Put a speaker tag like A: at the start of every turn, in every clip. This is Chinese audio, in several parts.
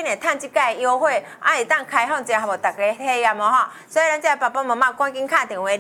A: 会趁这届优惠，会当开放一下，互大家体验哦吼。所以咱这爸爸妈妈赶紧打电话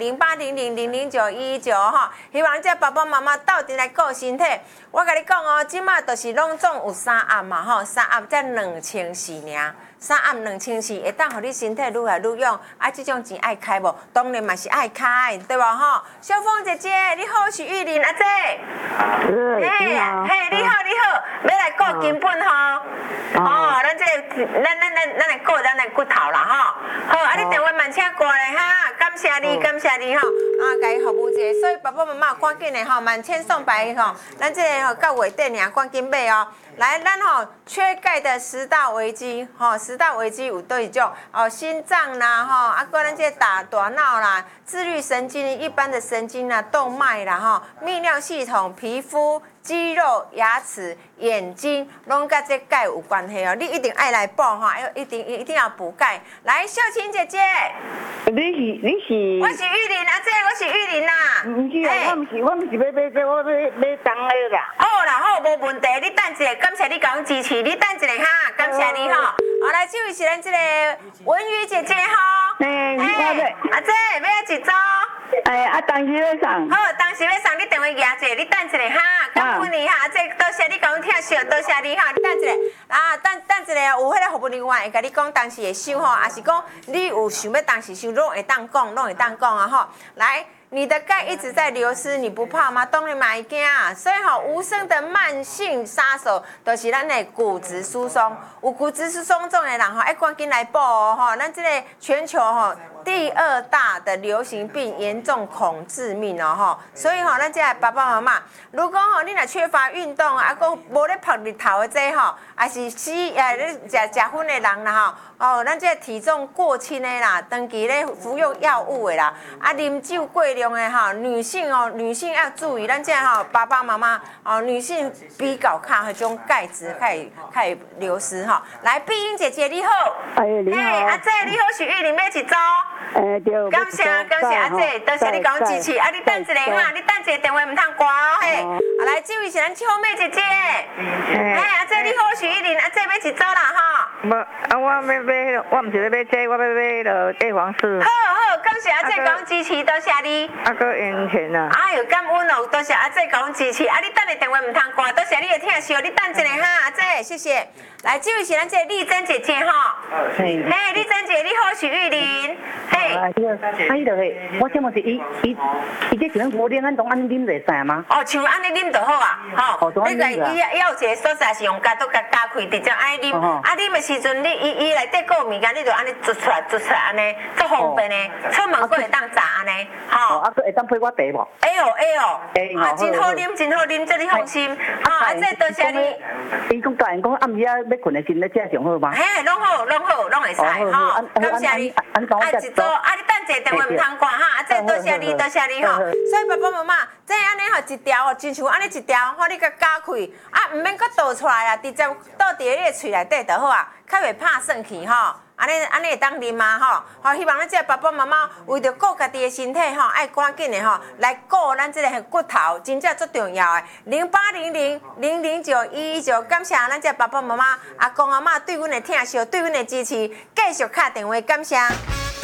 A: 0800000911吼，希望这爸爸妈妈斗阵来顾身体。我甲你讲哦，即马就是拢总有3盒嘛吼，3盒才2400尔，3盒2400会当互你身体愈来愈勇。啊，这种钱爱开无？当然嘛是爱开，对无吼？小凤姐姐，你好，是玉玲阿姐。
B: 你好。
A: 嘿，你好，要来顾根本吼。哦，咱来顾咱的骨头啦吼。好，啊，你电话慢请过来哈，感谢你吼。啊，甲伊服务者，所以爸爸妈妈赶紧的吼，万千送百吼，咱这个吼到月底尔，赶紧买哦。来，咱吼缺钙的10大危机，吼10大危机有倒一种哦，心脏啦，吼，啊，搁咱这大脑啦，自律神经、一般的神经啦，动脉啦，吼，泌尿系统、皮肤、肌肉、牙齿、眼睛，拢甲这钙有关系哦。你一定爱来补吼，一定要补钙。来，秀琴姐姐，
B: 你是？
A: 我是玉玲阿姐，我是玉玲啦。
B: 唔是啊，我唔是要买这，我要当那个啦。
A: 好啦，好，无问题。你等一下，感谢你甲阮支持，你等一下哈，感谢你吼。好，来，这位是咱这个文宇姐姐吼。阿姐，要来一组。
B: 当时要送。
A: 好，当时要送，你电话拿者，你等一下哈，感恩你哈，阿姐，多谢你甲阮听惜，多谢你哈，你等一下。啊，等一下，有迄个服务人员会甲你讲当时的收吼，还是讲你有想要当时收，拢会当讲啊吼。来。你的钙一直在流失，你不怕吗？当然嘛会惊啊！所以吼，无声的慢性杀手就是咱的骨质疏松。有骨质疏松症的人吼，赶紧来补哦吼！咱这个全球吼第2大的流行病，严重恐致命哦吼！所以吼，咱这爸爸妈妈，如果吼你若缺乏运动啊，搁无咧晒日头的这吼，还是你食薰的人啦吼，哦，咱这体重过轻的啦，长期咧服用药物的啦，啊，啉酒过量的哈，女性要注意，咱这吼爸爸妈妈哦，女性比较较迄种钙质较会流失哈。来，碧英姐姐你好，
B: 你好，
A: 阿姐你好，是玉玲要一组。
B: 对。
A: 感谢阿姐，多谢你甲阮支持。啊，你等一下哈，你等一下电话唔通挂哦嘿。来，这位是咱秋妹姐姐。阿姐你好，是玉玲，阿姐要一组啦哈。
B: 无，我要买，我唔是要买这，我要买了叶黄素。
A: 好，感谢阿姐甲阮支持，多谢你。
B: 个源泉啊。
A: 哎呦，感恩哦，多谢阿姐甲阮支持。啊，你等下电话唔通挂，多谢你的听惜，你等一下哈，阿姐，谢谢。来，这位是咱这丽珍姐姐哈。丽珍姐你好，是玉玲。
B: 伊就系，我请问是伊这像无啉，咱当安啉就使吗？
A: 哦，像安尼啉就好啊，吼。你个伊有一个所在是用加开，直接安尼啉。啊，啉的时阵，你伊内底有物件，你就安尼捽出来安尼，足方便的。出门佫会当炸安尼，吼。
B: 佫会当配我茶无？
A: 会哦。真好啉，这你放心。啊，这多谢你。
B: 伊讲教人讲暗时要困的时阵，这上好吗？
A: 嘿，拢会使，吼。感谢你。一组，你等一下电话唔通挂哈，这多谢你吼。所以爸爸妈妈，这安尼吼一条哦，亲像安尼一条，吼你甲加开，啊，唔免佫倒出来啊，直接倒伫你的喙内底就好啊，较袂拍算去吼。安尼会当啉嘛吼，好，希望咱这爸爸妈妈为着顾家己的身体吼，爱赶紧的吼来顾咱这个骨头，真正最重要的。080000091119，感谢咱这爸爸妈妈、阿公阿嬷对阮的疼惜，对阮的支持，继续打电话，感谢。